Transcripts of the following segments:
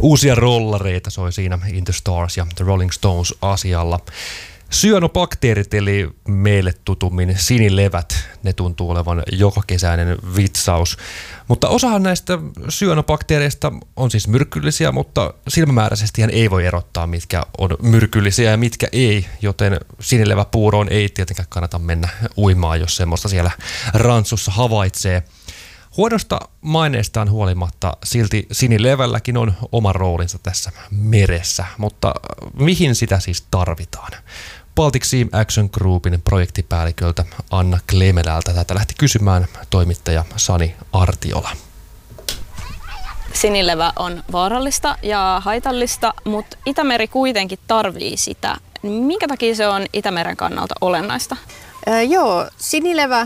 Uusia rollareita soi siinä In the Stars ja The Rolling Stones asialla. Syanobakteerit eli meille tutummin sinilevät, ne tuntuu olevan jokakesäinen vitsaus. Mutta osahan näistä syanobakteereista on siis myrkyllisiä, mutta silmämääräisesti ei voi erottaa, mitkä on myrkyllisiä ja mitkä ei, joten sinileväpuuroon ei tietenkään kannata mennä uimaan, jos semmoista siellä rantsussa havaitsee. Huonosta maineestaan huolimatta silti sinilevälläkin on oma roolinsa tässä meressä, mutta mihin sitä siis tarvitaan? Baltic Sea Action Groupin projektipäälliköltä Anna Klemelältä tätä lähti kysymään toimittaja Sani Artiola. Sinilevä on vaarallista ja haitallista, mutta Itämeri kuitenkin tarvii sitä. Minkä takia se on Itämeren kannalta olennaista? Joo, sinilevä,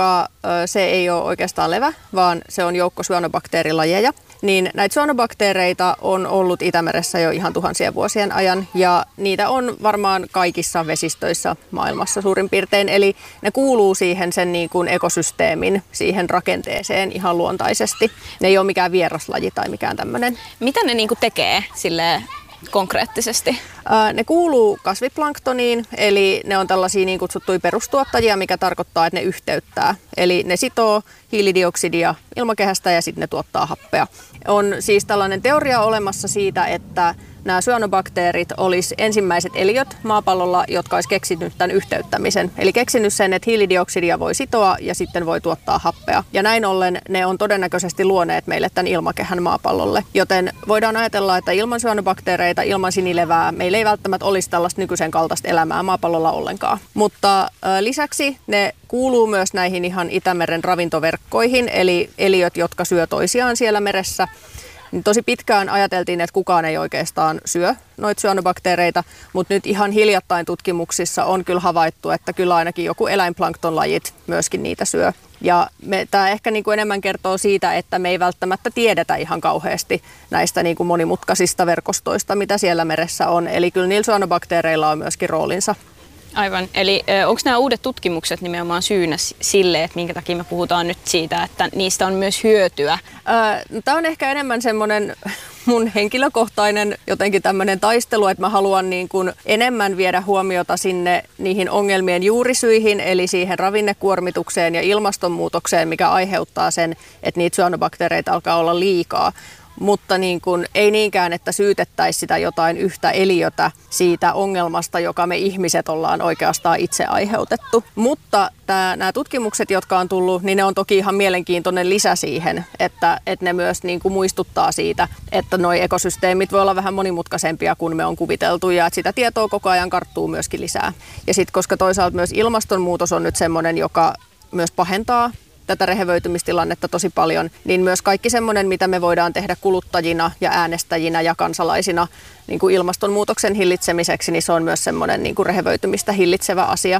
se ei ole oikeastaan levä, vaan se on joukko syanobakteerilajeja. Niin näitä syanobakteereita on ollut Itämeressä jo ihan tuhansien vuosien ajan ja niitä on varmaan kaikissa vesistöissä maailmassa suurin piirtein. Eli ne kuuluu siihen sen niin kuin ekosysteemin, siihen rakenteeseen ihan luontaisesti. Ne ei ole mikään vieraslaji tai mikään tämmöinen. Mitä ne niin kuin tekee silleen konkreettisesti? Ne kuuluu kasviplanktoniin, eli ne on tällaisia niin kutsuttuja perustuottajia, mikä tarkoittaa, että ne yhteyttää. Eli ne sitoo hiilidioksidia ilmakehästä ja sitten ne tuottaa happea. On siis tällainen teoria olemassa siitä, että nämä syanobakteerit olisi ensimmäiset eliöt maapallolla, jotka olisi keksinyt tämän yhteyttämisen. Eli keksinyt sen, että hiilidioksidia voi sitoa ja sitten voi tuottaa happea. Ja näin ollen ne on todennäköisesti luoneet meille tämän ilmakehän maapallolle. Joten voidaan ajatella, että ilman syanobakteereita, ilman sinilevää, meillä ei välttämättä olisi tällaista nykyisen kaltaista elämää maapallolla ollenkaan. Mutta lisäksi ne kuuluu myös näihin ihan Itämeren ravintoverkkoihin, eli eliöt, jotka syö toisiaan siellä meressä. Tosi pitkään ajateltiin, että kukaan ei oikeastaan syö noita syanobakteereita, mutta nyt ihan hiljattain tutkimuksissa on kyllä havaittu, että kyllä ainakin joku eläinplanktonlajit myöskin niitä syö. Ja tämä ehkä niin kuin enemmän kertoo siitä, että me ei välttämättä tiedetä ihan kauheasti näistä niin kuin monimutkaisista verkostoista, mitä siellä meressä on. Eli kyllä niillä syanobakteereilla on myöskin roolinsa. Aivan. Eli onko nämä uudet tutkimukset nimenomaan syynä sille, että minkä takia me puhutaan nyt siitä, että niistä on myös hyötyä? Tämä on ehkä enemmän semmoinen mun henkilökohtainen jotenkin tämmöinen taistelu, että mä haluan niin kuin enemmän viedä huomiota sinne niihin ongelmien juurisyihin, eli siihen ravinnekuormitukseen ja ilmastonmuutokseen, mikä aiheuttaa sen, että niitä syanobakteereita alkaa olla liikaa. Mutta niin kuin, ei niinkään, että syytettäisiin sitä jotain yhtä eliötä siitä ongelmasta, joka me ihmiset ollaan oikeastaan itse aiheutettu. Mutta nämä tutkimukset, jotka on tullut, niin ne on toki ihan mielenkiintoinen lisä siihen, että ne myös niin kuin muistuttaa siitä, että nuo ekosysteemit voi olla vähän monimutkaisempia kuin me on kuviteltu ja että sitä tietoa koko ajan karttuu myöskin lisää. Ja sitten koska toisaalta myös ilmastonmuutos on nyt semmoinen, joka myös pahentaa tätä rehevöitymistilannetta tosi paljon, niin myös kaikki semmoinen, mitä me voidaan tehdä kuluttajina ja äänestäjinä ja kansalaisina niin kuin ilmastonmuutoksen hillitsemiseksi, niin se on myös semmoinen niin kuin rehevöitymistä hillitsevä asia.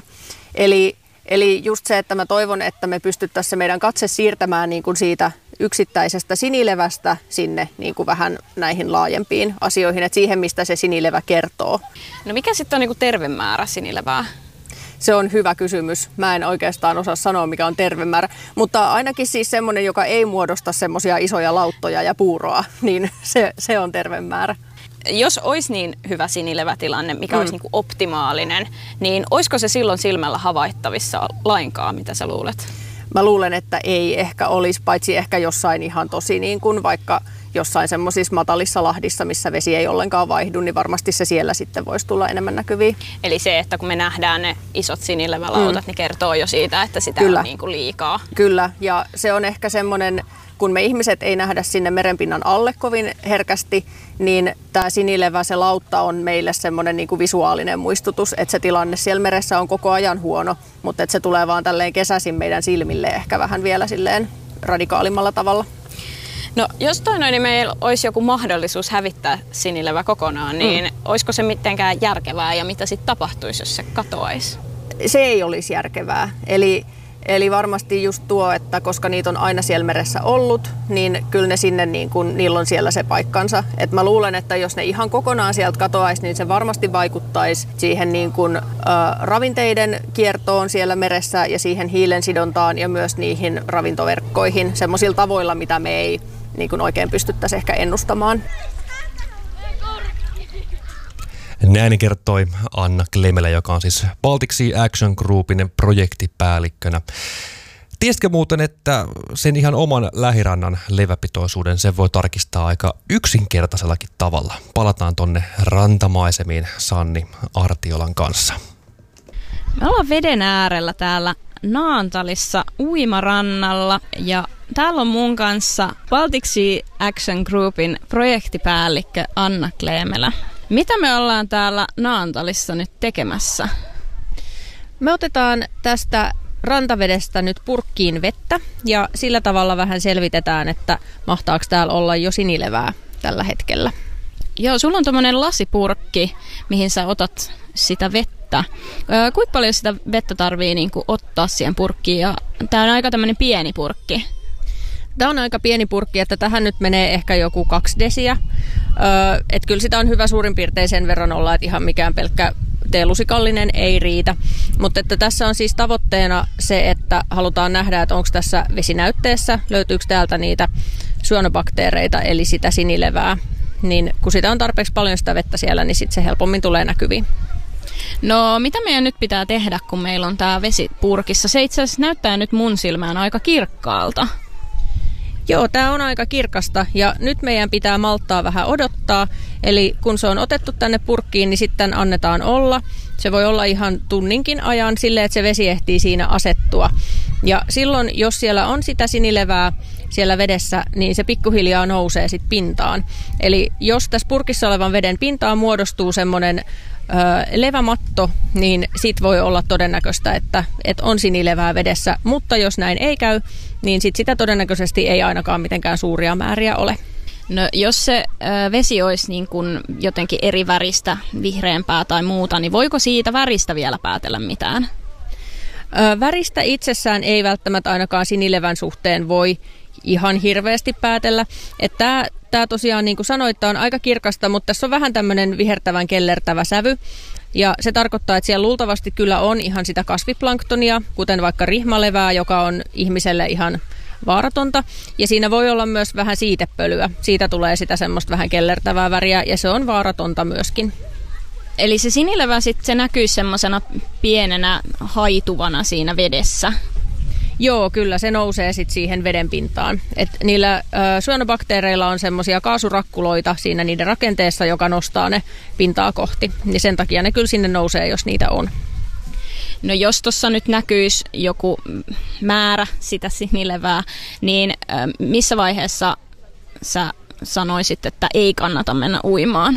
Eli just se, että mä toivon, että me pystyttäisiin se meidän katse siirtämään niin kuin siitä yksittäisestä sinilevästä sinne niin kuin vähän näihin laajempiin asioihin, että siihen, mistä se sinilevä kertoo. No mikä sitten on niin kuin terve määrä sinilevää? Se on hyvä kysymys. Mä en oikeastaan osaa sanoa, mikä on terve määrä, mutta ainakin siis semmoinen, joka ei muodosta semmoisia isoja lauttoja ja puuroa, niin se on terve määrä. Jos olisi niin hyvä sinilevätilanne, mikä olisi niin kuin optimaalinen, niin olisiko se silloin silmällä havaittavissa lainkaan, mitä sä luulet? Mä luulen, että ei ehkä olisi, paitsi ehkä jossain ihan tosi niin kuin vaikka jossain semmoisissa matalissa lahdissa, missä vesi ei ollenkaan vaihdu, niin varmasti se siellä sitten voisi tulla enemmän näkyviin. Eli se, että kun me nähdään ne isot sinilevälautat, niin kertoo jo siitä, että sitä Kyllä. on niin kuin liikaa. Kyllä, ja se on ehkä semmoinen, kun me ihmiset ei nähdä sinne merenpinnan alle kovin herkästi, niin tämä sinilevä, se lautta on meille semmoinen niin kuin visuaalinen muistutus, että se tilanne siellä meressä on koko ajan huono, mutta että se tulee vaan tälleen kesäisin meidän silmille ehkä vähän vielä silleen radikaalimmalla tavalla. No jos niin meillä olisi joku mahdollisuus hävittää sinilevä kokonaan, niin olisiko se mitenkään järkevää ja mitä sitten tapahtuisi, jos se katoaisi? Se ei olisi järkevää. Eli varmasti just tuo, että koska niitä on aina siellä meressä ollut, niin kyllä ne sinne niin kuin, niillä on siellä se paikkansa. Et mä luulen, että jos ne ihan kokonaan sieltä katoaisi, niin se varmasti vaikuttaisi siihen niin kuin, ravinteiden kiertoon siellä meressä ja siihen hiilensidontaan ja myös niihin ravintoverkkoihin semmoisilla tavoilla, mitä me ei niin kuin oikein pystyttäisi ehkä ennustamaan. Näin kertoi Anna Klemelä, joka on siis Baltic Sea Action Groupin projektipäällikkönä. Tiesitkö muuten, että sen ihan oman lähirannan leväpitoisuuden sen voi tarkistaa aika yksinkertaisellakin tavalla? Palataan tonne rantamaisemiin Sanni Artiolan kanssa. Me ollaan veden äärellä täällä Naantalissa uimarannalla ja täällä on mun kanssa Baltic Sea Action Groupin projektipäällikkö Anna Klemelä. Mitä me ollaan täällä Naantalissa nyt tekemässä? Me otetaan tästä rantavedestä nyt purkkiin vettä ja sillä tavalla vähän selvitetään, että mahtaako täällä olla jo sinilevää tällä hetkellä. Joo, sulla on tommonen lasipurkki, mihin sä otat sitä vettä. Kuinka paljon sitä vettä tarvii niin kuin ottaa siihen purkkiin? Ja tää on aika tämmönen pieni purkki. Tämä on aika pieni purkki, että tähän nyt menee ehkä joku 2 desiä. Että kyllä sitä on hyvä suurin piirtein sen verran olla, että ihan mikään pelkkä teelusikallinen ei riitä. Mutta että tässä on siis tavoitteena se, että halutaan nähdä, että onko tässä vesinäytteessä, löytyykö täältä niitä syönobakteereita, eli sitä sinilevää. Niin kun sitä on tarpeeksi paljon sitä vettä siellä, niin sitten se helpommin tulee näkyviin. No mitä meidän nyt pitää tehdä, kun meillä on tää vesi purkissa? Se itse asiassa näyttää nyt mun silmään aika kirkkaalta. Joo, tämä on aika kirkasta ja nyt meidän pitää malttaa vähän odottaa. Eli kun se on otettu tänne purkkiin, niin sitten annetaan olla. Se voi olla ihan tunninkin ajan silleen, että se vesi ehtii siinä asettua. Ja silloin, jos siellä on sitä sinilevää siellä vedessä, niin se pikkuhiljaa nousee sitten pintaan. Eli jos tässä purkissa olevan veden pintaan muodostuu semmoinen levämatto, niin sit voi olla todennäköistä, että on sinilevää vedessä. Mutta jos näin ei käy, niin sit sitä todennäköisesti ei ainakaan mitenkään suuria määriä ole. No jos se vesi olisi niin kuin jotenkin eri väristä, vihreämpää tai muuta, niin voiko siitä väristä vielä päätellä mitään? Väristä itsessään ei välttämättä ainakaan sinilevän suhteen voi ihan hirveästi päätellä. Että tämä tosiaan, niin kuin sanoit, on aika kirkasta, mutta tässä on vähän tämmöinen vihertävän kellertävä sävy. Ja se tarkoittaa, että siellä luultavasti kyllä on ihan sitä kasviplanktonia, kuten vaikka rihmalevää, joka on ihmiselle ihan vaaratonta. Ja siinä voi olla myös vähän siitepölyä. Siitä tulee sitä semmoista vähän kellertävää väriä ja se on vaaratonta myöskin. Eli se sinilevä sitten se näkyy semmoisena pienenä haituvana siinä vedessä. Joo, kyllä se nousee sitten siihen veden pintaan. Et niillä syönobakteereilla on semmoisia kaasurakkuloita siinä niiden rakenteessa, joka nostaa ne pintaa kohti. Niin sen takia ne kyllä sinne nousee, jos niitä on. No jos tuossa nyt näkyisi joku määrä sitä sinilevää, niin missä vaiheessa sä sanoisit, että ei kannata mennä uimaan?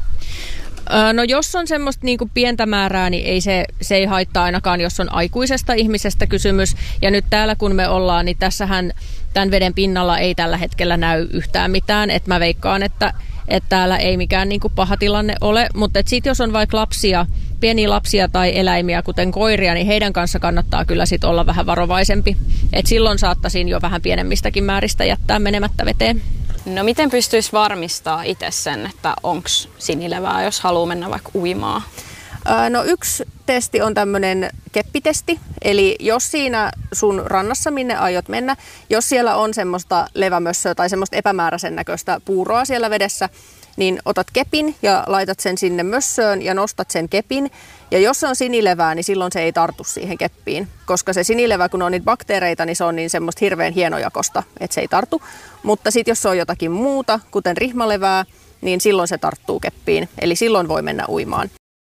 No jos on semmoista niin kuin pientä määrää, niin se ei haittaa ainakaan, jos on aikuisesta ihmisestä kysymys. Ja nyt täällä kun me ollaan, niin tässähän tämän veden pinnalla ei tällä hetkellä näy yhtään mitään. Et mä veikkaan, että täällä ei mikään niin kuin paha tilanne ole. Mutta sitten jos on vaikka pieniä lapsia tai eläimiä, kuten koiria, niin heidän kanssa kannattaa kyllä sit olla vähän varovaisempi. Et silloin saattaisin jo vähän pienemmistäkin määristä jättää menemättä veteen. No miten pystyisi varmistaa itse sen, että onko sinilevää, jos haluaa mennä vaikka uimaan? No yksi testi on tämmöinen keppitesti, eli jos siinä sun rannassa, minne aiot mennä, jos siellä on semmoista levämössöä tai semmoista epämääräisen näköistä puuroa siellä vedessä, niin otat kepin ja laitat sen sinne mössöön ja nostat sen kepin. Ja jos se on sinilevää, niin silloin se ei tartu siihen keppiin, koska se sinilevä, kun on niitä bakteereita, niin se on niin semmoista hirveän hienojakosta, että se ei tartu. Mutta sitten jos se on jotakin muuta, kuten rihmalevää, niin silloin se tarttuu keppiin, eli silloin voi mennä uimaan.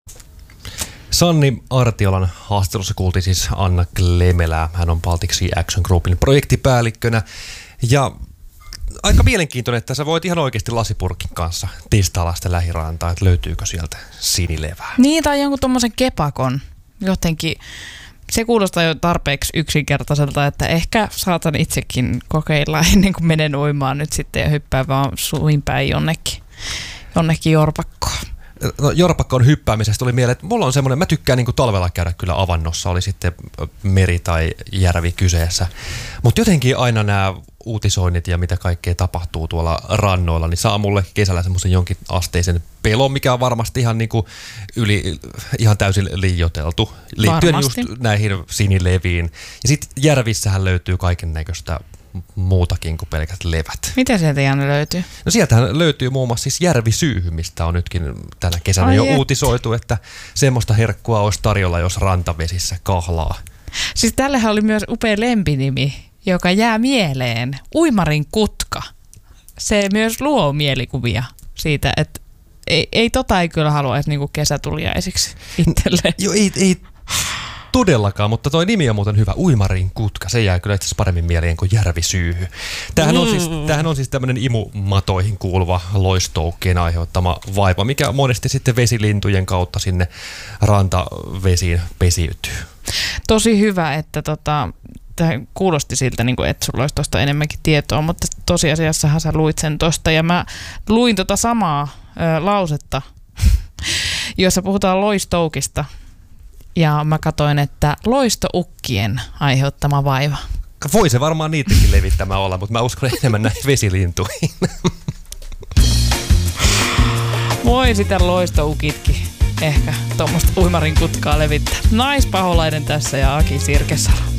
Sanni Artiolan haastattelussa kuultiin siis Anna Klemelää. Hän on Baltic Sea Action Groupin projektipäällikkönä. Ja aika mielenkiintoinen, että sä voit ihan oikeasti lasipurkin kanssa testailla sitä lähirantaa, että löytyykö sieltä sinilevää. Niin, tai jonkun tommosen kepakon. Jotenkin se kuulostaa jo tarpeeksi yksinkertaiselta, että ehkä saatan itsekin kokeilla ennen kuin menen uimaan nyt sitten ja hyppää vaan suin päin jonnekin jorpakkoon. No, jorpakkoon hyppäämisestä tuli mieleen, että mulla on semmoinen, mä tykkään niin kuin talvella käydä kyllä avannossa, oli sitten meri tai järvi kyseessä. Mutta jotenkin aina nämä uutisoinnit ja mitä kaikkea tapahtuu tuolla rannoilla, niin saa mulle kesällä semmoisen jonkin asteisen pelon, mikä on varmasti ihan, niin kuin ihan täysin liioiteltu. Liittyen varmasti just näihin sinileviin. Ja sitten järvissähän löytyy kaiken näköistä muutakin kuin pelkät levät. Mitä sieltä, Janne, löytyy? No sieltähän löytyy muun muassa siis järvisyyhy, mistä on nytkin tänä kesänä jo uutisoitu, että semmoista herkkua olisi tarjolla, jos rantavesissä kahlaa. Siis tällähän oli myös upea lempinimi, joka jää mieleen. Uimarin kutka. Se myös luo mielikuvia siitä, että ei kyllä haluaisi niinku kesätuliaisiksi itselleen. Joo, ei todellakaan, mutta toi nimi on muuten hyvä. Uimarin kutka. Se jää kyllä itse asiassa paremmin mieleen kuin järvisyyhy. Tämähän on siis tämmöinen imumatoihin kuuluva loistoukkien aiheuttama vaiva, mikä monesti sitten vesilintujen kautta sinne rantavesiin pesiytyy. Tosi hyvä, että tämä kuulosti siltä, että sulla olisi tuosta enemmänkin tietoa, mutta tosiasiassahan sä luit sen tuosta. Ja mä luin samaa lausetta, jossa puhutaan loistoukista. Ja mä katsoin, että loistoukkien aiheuttama vaiva. Voi se varmaan niitäkin levittämään olla, mutta mä uskon enemmän näihin vesilintuihin. Voi sitä loistoukitkin ehkä tuommoista uimarin kutkaa levittää. Naispaholainen tässä ja Aki Sirkesalo.